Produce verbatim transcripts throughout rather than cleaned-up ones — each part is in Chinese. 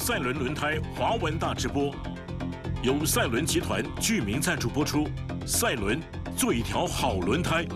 赛伦轮胎华文大直播，由赛伦集团巨名赞助播出。赛伦，做一条好轮胎。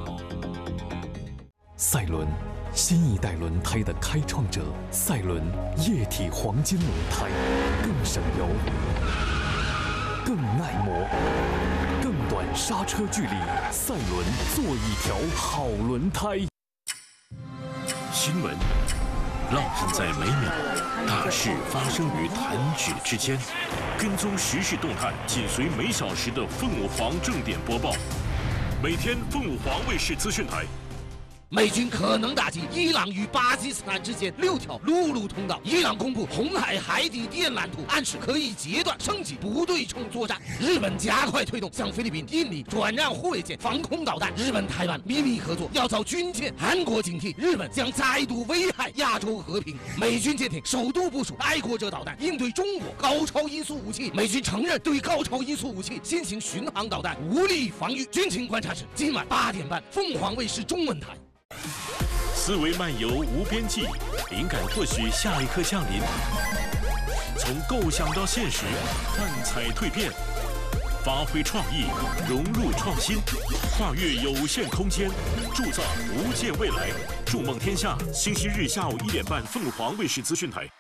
赛伦，新一代轮胎的开创者。赛伦液体黄金轮胎，更省油，更耐磨，更短刹车距离。赛伦，做一条好轮胎。 新闻浪漫在每秒，大事发生于弹指之间。跟踪时事动态，紧随每小时的凤凰正点播报。每天凤凰卫视资讯台。 美军可能打击伊朗与巴基斯坦之间六条陆路通道。伊朗公布红海海底电缆图，暗示可以截断升级不对称作战。日本加快推动向菲律宾、印尼转让护卫舰、防空导弹。日本台湾秘密合作要遭军舰。韩国警惕日本将再度危害亚洲和平。美军舰艇首度部署爱国者导弹，应对中国高超音速武器。美军承认对高超音速武器新型巡航导弹无力防御。军情观察室今晚八点半，凤凰卫视中文台。 思维漫游无边际，灵感或许下一刻降临。从构想到现实，幻彩蜕变，发挥创意，融入创新，跨越有限空间，铸造无限未来。筑梦天下，星期日下午一点半，凤凰卫视资讯台。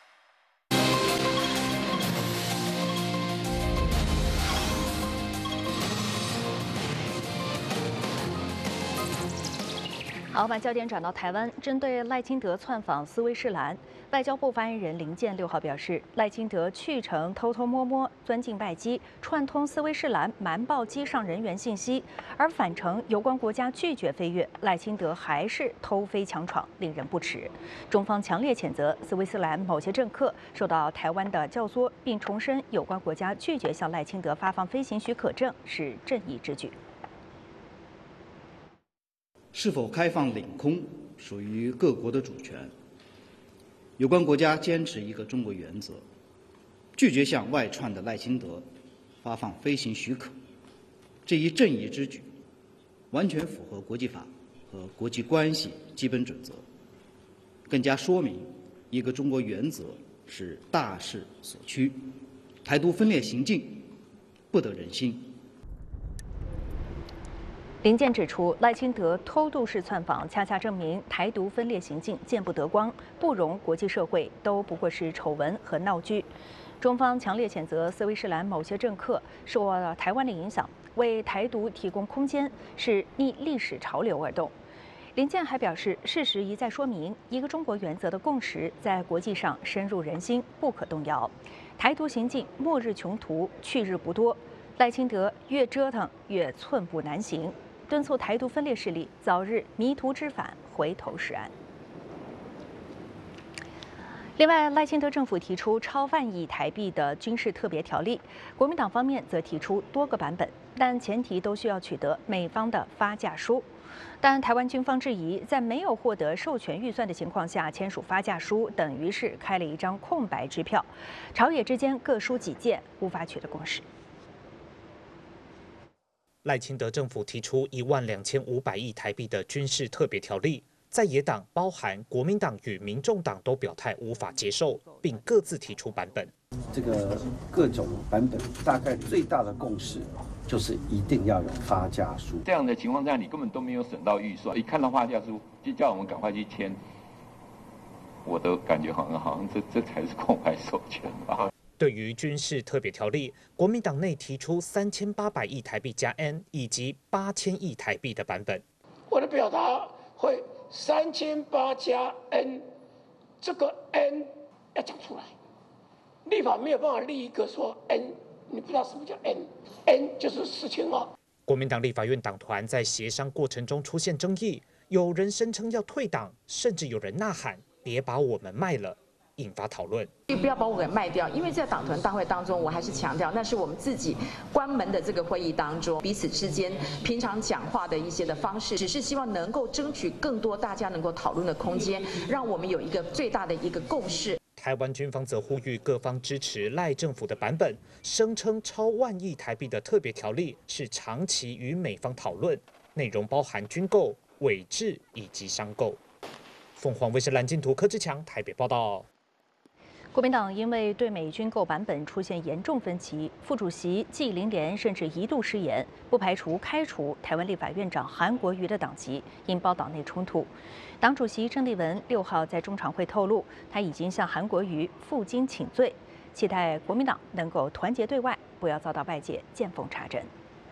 好，把焦点转到台湾，针对赖清德窜访斯威士兰，外交部发言人林健六号表示，赖清德去程偷偷摸摸钻进拜机，串通斯威士兰瞒报机上人员信息，而返程有关国家拒绝飞越，赖清德还是偷飞强闯，令人不齿。中方强烈谴责斯威士兰某些政客受到台湾的教唆，并重申有关国家拒绝向赖清德发放飞行许可证是正义之举。 是否开放领空属于各国的主权。有关国家坚持一个中国原则，拒绝向外窜的赖清德发放飞行许可，这一正义之举完全符合国际法和国际关系基本准则，更加说明一个中国原则是大势所趋，台独分裂行径不得人心。 林健指出，赖清德偷渡式窜访，恰恰证明台独分裂行径见不得光，不容国际社会都不过是丑闻和闹剧。中方强烈谴责斯威士兰某些政客受台湾的影响，为台独提供空间，是逆历史潮流而动。林健还表示，事实一再说明，一个中国原则的共识在国际上深入人心，不可动摇。台独行径末日穷途，去日不多，赖清德越折腾越寸步难行。敦促台独分裂势力早日迷途知返，回头是岸。另外，赖清德政府提出超万亿台币的军事特别条例，国民党方面则提出多个版本，但前提都需要取得美方的发价书。但台湾军方质疑，在没有获得授权预算的情况下签署发价书，等于是开了一张空白支票，朝野之间各抒己见，无法取得共识。 赖清德政府提出一万两千五百亿台币的军事特别条例，在野党包含国民党与民众党都表态无法接受，并各自提出版本。 这个各种版本大概最大的共识就是一定要有发价书。 这样的情况下，你根本都没有省到预算，一看到发价书就叫我们赶快去签，我都感觉好像好像这这才是公开授权吧。 对于军事特别条例，国民党内提出三千八百亿台币加 N 以及八千亿台币的版本。 我的表达会三千八加 N， 这个 N 要讲出来。立法没有办法立一个说 N， 你不知道什么叫 N，N 就是四千二。 国民党立法院党团在协商过程中出现争议，有人声称要退党，甚至有人呐喊“别把我们卖了”。引发讨论， 不要把我给卖掉，因为在党团大会当中，我还是强调，那是我们自己关门的这个会议当中，彼此之间平常讲话的一些的方式，只是希望能够争取更多大家能够讨论的空间，让我们有一个最大的一个共识。 台湾军方则呼吁各方支持赖政府的版本，声称超万亿台币的特别条例是长期与美方讨论，内容包含军购、伪制以及商购。凤凰卫视蓝金图柯志强台北报道。 国民党因为对美军购版本出现严重分歧，副主席纪凌莲甚至一度失言，不排除开除台湾立法院长韩国瑜的党籍，引爆党内冲突。党主席郑丽文六号在中常会透露，他已经向韩国瑜负荆请罪，期待国民党能够团结对外，不要遭到外界见缝插针。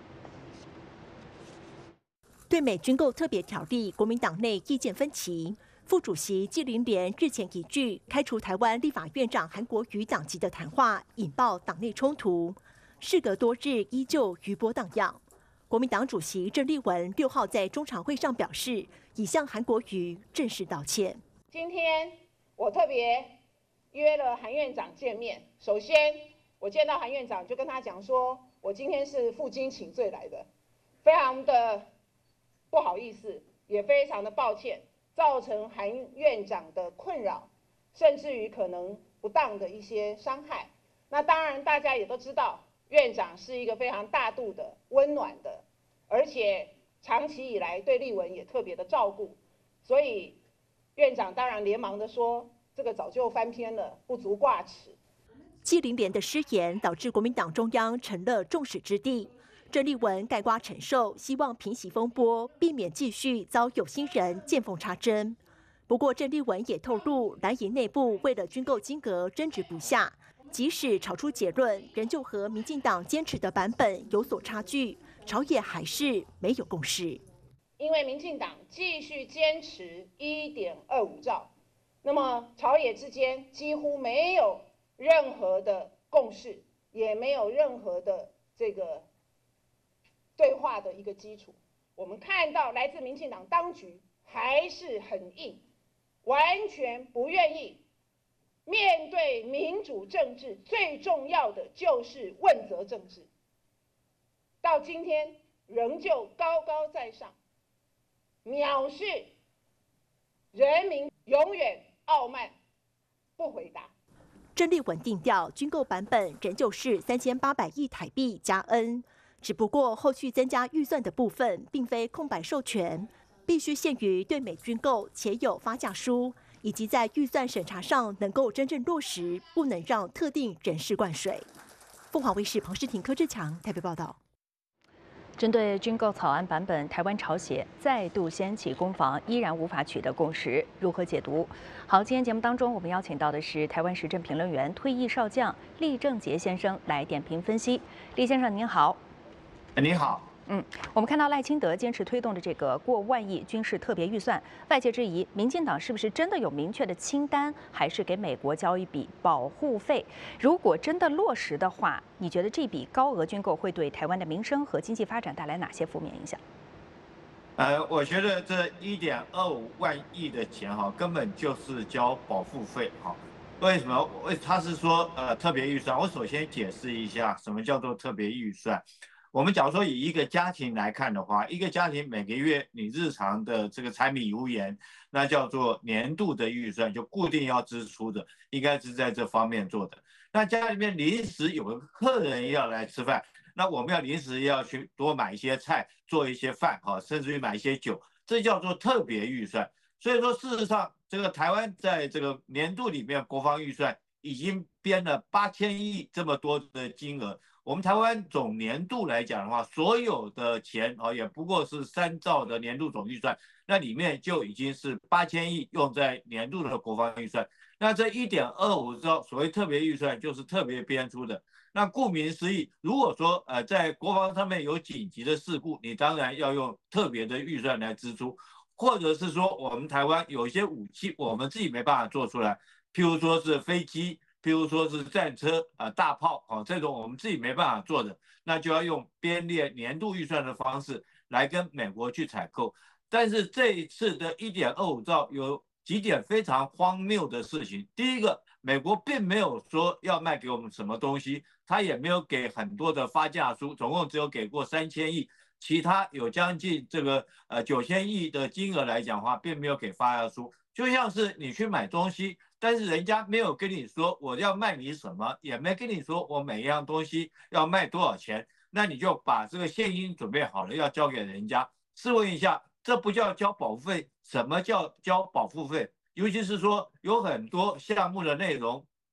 对美军购特别条例，国民党内意见分歧。副主席纪凌莲日前一句开除台湾立法院长韩国瑜党籍的谈话，引爆党内冲突。事隔多日，依旧余波荡漾。国民党主席郑丽文六号在中常会上表示，已向韩国瑜正式道歉。 今天我特别约了韩院长见面，首先我见到韩院长就跟他讲说，我今天是负荆请罪来的，非常的不好意思，也非常的抱歉。造成韩院长的困扰，甚至于可能不当的一些伤害。那当然，大家也都知道，院长是一个非常大度的、温暖的，而且长期以来对立文也特别的照顾。所以，院长当然连忙的说，这个早就翻篇了，不足挂齿。 纪凌莲的失言导致国民党中央成了众矢之的。郑丽文概括承受，希望平息风波，避免继续遭有心人见缝插针。不过，郑丽文也透露，蓝营内部为了军购金额争执不下，即使吵出结论，仍旧和民进党坚持的版本有所差距，朝野还是没有共识。 因为民进党继续坚持 一点二五兆，那么朝野之间几乎没有任何的共识，也没有任何的这个对话的一个基础。我们看到来自民进党当局还是很硬，完全不愿意面对民主政治，最重要的就是问责政治。到今天仍旧高高在上，藐视人民，永远傲慢，不回答。 郑丽文定调，军购版本仍旧是三千八百亿台币加 N。只不过后续增加预算的部分，并非空白授权，必须限于对美军购且有发价书，以及在预算审查上能够真正落实，不能让特定人士灌水。凤凰卫视彭世廷、柯志强台北报道。 针对军购草案版本，台湾朝协再度掀起攻防，依然无法取得共识，如何解读？好，今天节目当中我们邀请到的是台湾时政评论员、退役少将厉正杰先生来点评分析。厉先生您好。 你好， 嗯，我们看到赖清德坚持推动的这个过万亿军事特别预算，外界质疑民进党是不是真的有明确的清单，还是给美国交一笔保护费？如果真的落实的话，你觉得这笔高额军购会对台湾的民生和经济发展带来哪些负面影响？ 呃，我觉得这一点二五万亿的钱哈，根本就是交保护费哈。为什么？为他是说呃特别预算？我首先解释一下什么叫做特别预算。我们假如说以一个家庭来看的话，一个家庭每个月你日常的这个柴米油盐，那叫做年度的预算，就固定要支出的，应该是在这方面做的。那家里面临时有个客人要来吃饭，那我们要临时要去多买一些菜，做一些饭，哈，甚至于买一些酒，这叫做特别预算。所以说，事实上，这个台湾在这个年度里面国防预算已经编了八千亿这么多的金额。我们台湾总年度来讲的话，所有的钱哦，也不过是三兆的年度总预算，那里面就已经是八千亿用在年度的国防预算。那这一点二五兆所谓特别预算，就是特别编出的。那顾名思义，如果说呃在国防上面有紧急的事故，你当然要用特别的预算来支出，或者是说我们台湾有一些武器我们自己没办法做出来，譬如说是飞机。譬如说是战车啊、呃、大炮啊、哦、这种我们自己没办法做的，那就要用编列年度预算的方式来跟美国去采购。但是这一次的一点二五兆有几点非常荒谬的事情。第一个，美国并没有说要卖给我们什么东西，他也没有给很多的发价书，总共只有给过三千亿，其他有将近这个呃九千亿的金额来讲的话，并没有给发价书。就像是你去买东西，但是人家没有跟你说我要卖你什么，也没跟你说我每一样东西要卖多少钱，那你就把这个现金准备好了要交给人家。试问一下，这不叫交保护费？什么叫交保护费？尤其是说有很多项目的内容，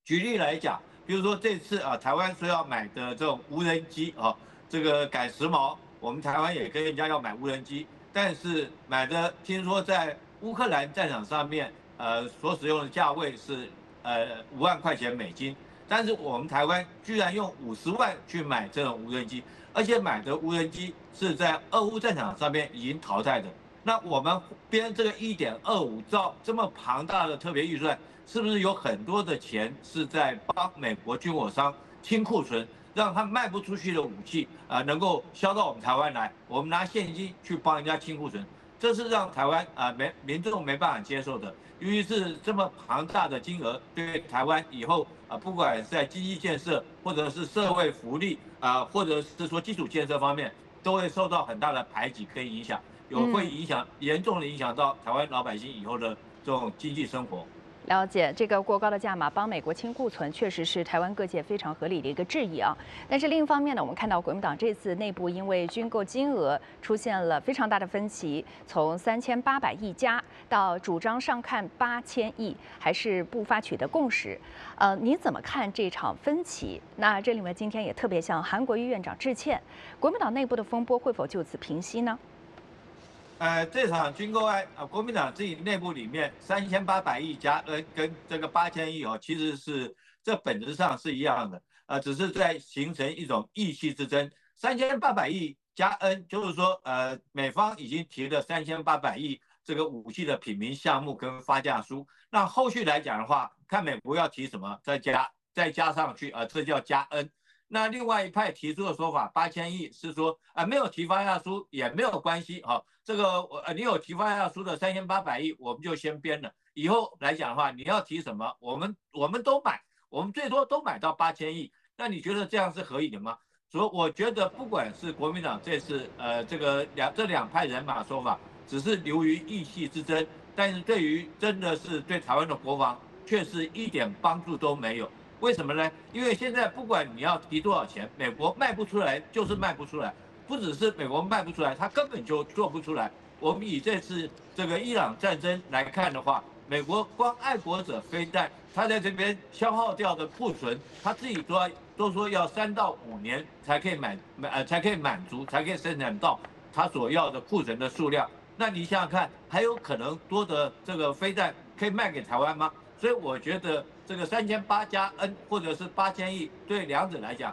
举例来讲，比如说这次啊，台湾说要买的这种无人机啊，这个赶时髦，我们台湾也跟人家要买无人机，但是买的听说在乌克兰战场上面，呃，所使用的价位是呃五万块钱美金，但是我们台湾居然用五十万去买这种无人机，而且买的无人机是在俄乌战场上面已经淘汰的。那我们编这个一点二五兆这么庞大的特别预算，是不是有很多的钱是在帮美国军火商清库存，让他卖不出去的武器啊、呃、能够销到我们台湾来，我们拿现金去帮人家清库存，这是让台湾啊、呃、没民众没办法接受的。由于是这么庞大的金额，对台湾以后啊、呃、不管是在经济建设或者是社会福利啊、呃，或者是说基础建设方面，都会受到很大的排挤跟影响。有会影响严重的影响到台湾老百姓以后的这种经济生活。 了解，这个过高的价码帮美国清库存，确实是台湾各界非常合理的一个质疑啊。但是另一方面呢，我们看到国民党这次内部因为军购金额出现了非常大的分歧，从三千八百亿加到主张上看八千亿，还是不发取得共识。呃，你怎么看这场分歧？那这里面今天也特别向韩国瑜院长致歉，国民党内部的风波会否就此平息呢？ 呃，这场军购案，呃，国民党自己内部里面三千八百亿加 N 跟这个八千亿哦，其实是这本质上是一样的，呃，只是在形成一种意气之争。三千八百亿加 N 就是说，呃，美方已经提了三千八百亿这个武器的品名项目跟发价书，那后续来讲的话，看美国要提什么，再加再加上去，呃，这叫加 N。那另外一派提出的说法，八千亿是说啊、呃，没有提发价书也没有关系哈、哦。这个呃，你有提发价书的三千八百亿，我们就先编了。以后来讲的话，你要提什么，我们我们都买，我们最多都买到八千亿。那你觉得这样是合理的吗？所以我觉得，不管是国民党这次呃这个两这两派人马说法，只是流于意气之争，但是对于真的是对台湾的国防，却是一点帮助都没有。为什么呢？因为现在不管你要提多少钱，美国卖不出来就是卖不出来，不只是美国卖不出来，它根本就做不出来。我们以这次这个伊朗战争来看的话，美国光爱国者飞弹，它在这边消耗掉的库存，它自己都要都说要三到五年才可以满呃才可以满足，才可以生产到它所要的库存的数量。那你想想看，还有可能多的这个飞弹可以卖给台湾吗？所以我觉得这个三千八加 N 或者是八千亿，对两者来讲